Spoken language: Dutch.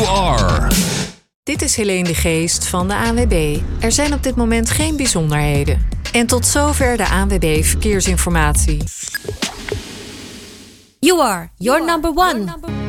You Are. Dit is Helene de Geest van de ANWB. Er zijn op dit moment geen bijzonderheden. En tot zover de ANWB Verkeersinformatie. You Are, your number one.